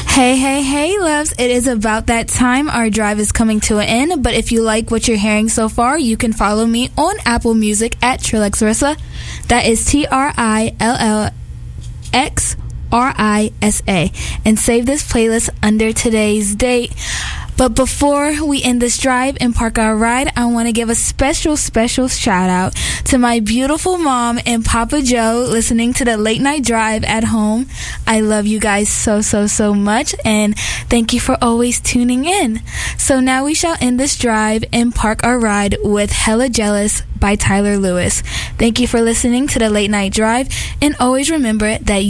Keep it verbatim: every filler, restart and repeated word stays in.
Hey, hey, hey, loves. It is about that time. Our drive is coming to an end, but if you like what you're hearing so far, you can follow me on Apple Music at Trillexrissa. That is T R I L L X R I S A. And save this playlist under today's date. But before we end this drive and park our ride, I want to give a special, special shout out to my beautiful mom and Papa Joe listening to the late night drive at home. I love you guys so, so, so much, and thank you for always tuning in. So now we shall end this drive and park our ride with Hella Jealous by Tyler Lewis. Thank you for listening to the late night drive, and always remember that you